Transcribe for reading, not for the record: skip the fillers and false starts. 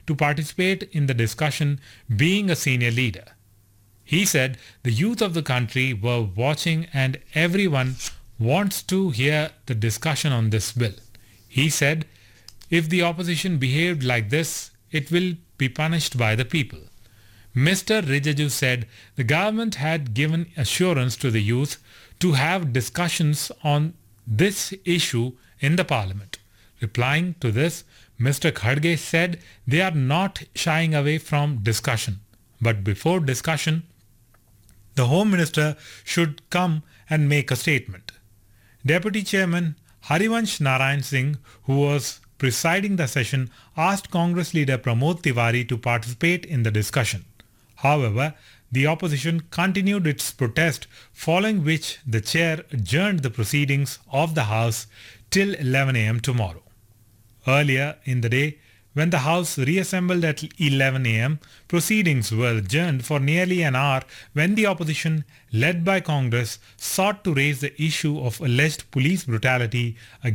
to participate in the discussion, being a senior leader. He said the youth of the country were watching and everyone wants to hear the discussion on this bill. He said, if the opposition behaved like this, it will be punished by the people. Mr. Rijiju said the government had given assurance to the youth to have discussions on this issue in the parliament. Replying to this, Mr. Khadge said they are not shying away from discussion. But before discussion, the Home Minister should come and make a statement. Deputy Chairman Harivansh Narayan Singh, who was presiding the session, asked Congress leader Pramod Tiwari to participate in the discussion. However, the opposition continued its protest, following which the chair adjourned the proceedings of the House till 11 a.m. tomorrow. Earlier in the day, when the House reassembled at 11 a.m., proceedings were adjourned for nearly an hour when the opposition, led by Congress, sought to raise the issue of alleged police brutality against